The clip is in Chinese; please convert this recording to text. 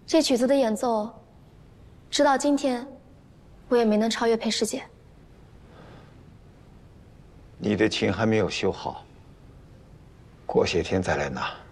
这曲子的演奏，直到今天，我也没能超越裴师姐。 你的琴还没有修好，过些天再来拿。